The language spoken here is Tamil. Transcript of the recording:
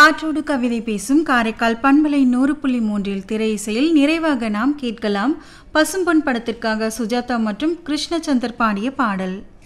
காற்றோடு கவிதை பேசும் காரைக்கால் பண்பலை 100.3 திரை இசையில் நிறைவாக நாம் கேட்கலாம். பசும்பொன் படத்திற்காக சுஜாதா மற்றும் கிருஷ்ணச்சந்தர் பாடிய பாடல்.